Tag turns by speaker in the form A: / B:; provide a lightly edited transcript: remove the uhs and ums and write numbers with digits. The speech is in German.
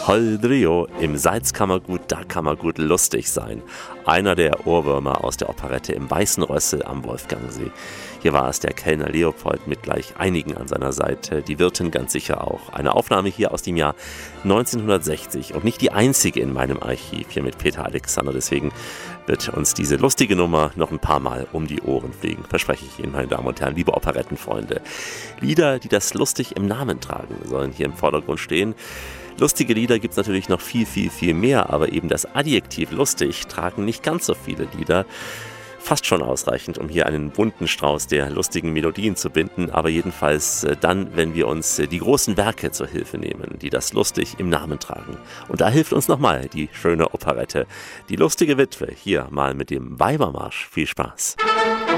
A: Holdrio, im Salzkammergut, da kann man gut lustig sein. Einer der Ohrwürmer aus der Operette im Weißen Rössel am Wolfgangsee. Hier war es der Kellner Leopold mit gleich einigen an seiner Seite, die Wirtin ganz sicher auch. Eine Aufnahme hier aus dem Jahr 1960 und nicht die einzige in meinem Archiv hier mit Peter Alexander. Deswegen wird uns diese lustige Nummer noch ein paar Mal um die Ohren fliegen, verspreche ich Ihnen, meine Damen und Herren, liebe Operettenfreunde. Lieder, die das lustig im Namen tragen, sollen hier im Vordergrund stehen. Lustige Lieder gibt es natürlich noch viel, viel, viel mehr, aber eben das Adjektiv lustig tragen nicht ganz so viele Lieder. Fast schon ausreichend, um hier einen bunten Strauß der lustigen Melodien zu binden, aber jedenfalls dann, wenn wir uns die großen Werke zur Hilfe nehmen, die das lustig im Namen tragen. Und da hilft uns nochmal die schöne Operette, die lustige Witwe, hier mal mit dem Weibermarsch. Viel Spaß!